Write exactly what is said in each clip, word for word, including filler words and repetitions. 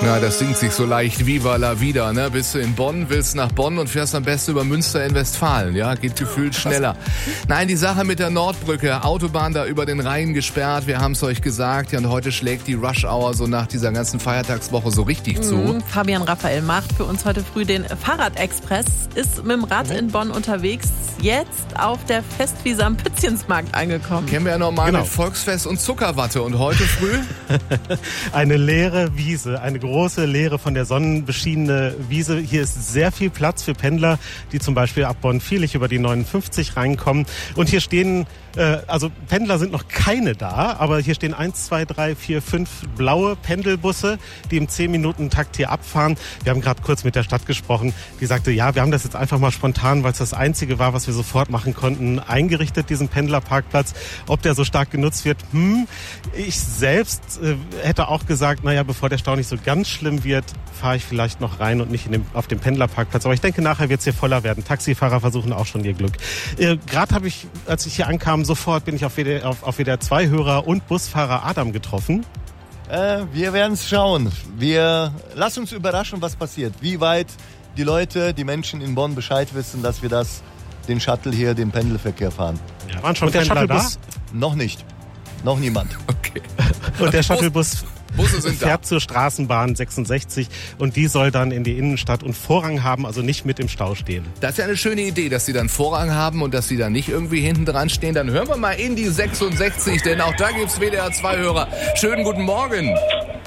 Na, das singt sich so leicht, Viva la Vida, ne? Bist du in Bonn, willst nach Bonn und fährst am besten über Münster in Westfalen, ja? Geht gefühlt schneller. Nein, die Sache mit der Nordbrücke, Autobahn da über den Rhein gesperrt, wir haben es euch gesagt, ja, und heute schlägt die Rush-Hour so nach dieser ganzen Feiertagswoche so richtig zu. Mhm. Fabian Raphael macht für uns heute früh den Fahrradexpress, ist mit dem Rad in Bonn unterwegs, jetzt auf der Festwiese am Pützchensmarkt angekommen. Kennen wir ja normal Genau. mit Volksfest und Zuckerwatte und heute früh? Eine leere Wiese, eine große, leere, von der Sonne beschienene Wiese. Hier ist sehr viel Platz für Pendler, die zum Beispiel ab Bonn-Viehlich über die neunundfünfzig reinkommen. Und hier stehen, äh, also Pendler sind noch keine da, aber hier stehen eins, zwei, drei, vier, fünf blaue Pendelbusse, die im zehn Minuten Takt hier abfahren. Wir haben gerade kurz mit der Stadt gesprochen, die sagte, ja, wir haben das jetzt einfach mal spontan, weil es das Einzige war, was wir sofort machen konnten, eingerichtet, diesen Pendlerparkplatz. Ob der so stark genutzt wird, hm, ich selbst äh, hätte auch gesagt, naja, bevor der Stau nicht so ganz schlimm wird, fahre ich vielleicht noch rein und nicht in dem, auf dem Pendlerparkplatz. Aber ich denke, nachher wird es hier voller werden. Taxifahrer versuchen auch schon ihr Glück. Äh, Gerade habe ich, als ich hier ankam, sofort bin ich auf W D R, auf, auf W D R zwei Hörer und Busfahrer Adam getroffen. Äh, wir werden es schauen. Wir lass uns überraschen, was passiert. Wie weit die Leute, die Menschen in Bonn Bescheid wissen, dass wir das, den Shuttle hier, den Pendelverkehr fahren. Ja, waren schon und der Pendler Shuttlebus noch nicht. Noch niemand. Okay. Und der Shuttlebus Busse sind fährt da. zur Straßenbahn sechsundsechzig und die soll dann in die Innenstadt und Vorrang haben, also nicht mit im Stau stehen. Das ist ja eine schöne Idee, dass sie dann Vorrang haben und dass sie dann nicht irgendwie hinten dran stehen. Dann hören wir mal in die sechsundsechzig, denn auch da gibt's W D R zwei Hörer. Schönen guten Morgen.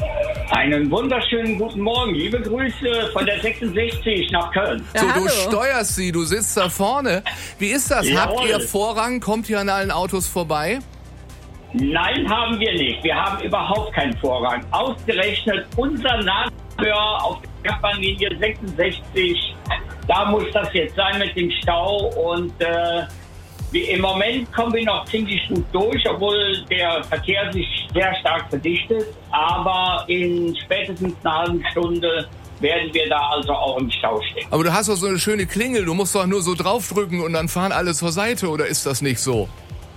Einen wunderschönen guten Morgen. Liebe Grüße von der sechsundsechzig nach Köln. Ja, So, du hallo. steuerst sie, du sitzt da vorne. Wie ist das? Jawohl. Habt ihr Vorrang? Kommt ihr an allen Autos vorbei? Nein, haben wir nicht. Wir haben überhaupt keinen Vorrang. Ausgerechnet unser Nahverkehr auf der Bahnlinie sechsundsechzig, da muss das jetzt sein mit dem Stau. Und äh, wir, im Moment kommen wir noch ziemlich gut durch, obwohl der Verkehr sich sehr stark verdichtet. Aber in spätestens einer halben Stunde werden wir da also auch im Stau stehen. Aber du hast doch so eine schöne Klingel. Du musst doch nur so draufdrücken und dann fahren alle zur Seite. Oder ist das nicht so?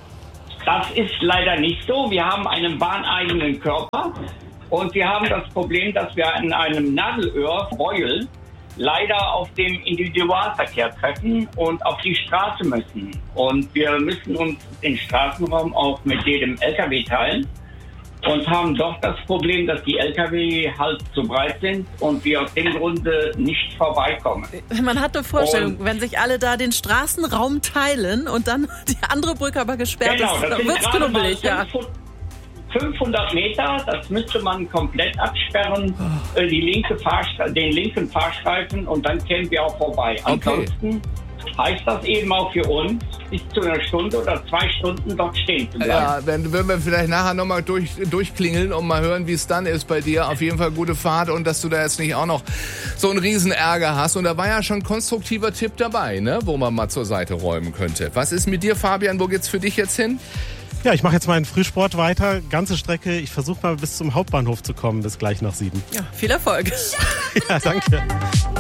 Das ist leider nicht so. Wir haben einen bahneigenen Körper und wir haben das Problem, dass wir in einem Nadelöhr, Reul, leider auf dem Individualverkehr treffen und auf die Straße müssen. Und wir müssen uns den Straßenraum auch mit jedem L K W teilen und haben doch das Problem, dass die L K W halt zu breit sind und wir aus dem Grunde nicht vorbeikommen. Man hat eine Vorstellung, Und- wenn sich alle da den Straßenraum teilen und dann die andere Brücke aber gesperrt Genau, ist, das dann sind wird's gerade mal knubbelig, ja. fünfhundert Meter, das müsste man komplett absperren, äh, die linke Fahrstre- den linken Fahrstreifen und dann kämen wir auch vorbei. Okay. Ansonsten heißt das eben auch für uns, bis zu einer Stunde oder zwei Stunden dort stehen zu bleiben. Ja, dann würden wir vielleicht nachher nochmal durch, durchklingeln und mal hören, wie es dann ist bei dir. Auf jeden Fall gute Fahrt und dass du da jetzt nicht auch noch so einen Riesenärger hast. Und da war ja schon ein konstruktiver Tipp dabei, ne, wo man mal zur Seite räumen könnte. Was ist mit dir, Fabian? Wo geht's für dich jetzt hin? Ja, ich mache jetzt meinen Frühsport weiter, ganze Strecke. Ich versuche mal bis zum Hauptbahnhof zu kommen, bis gleich nach sieben. Ja, viel Erfolg. Ja, danke.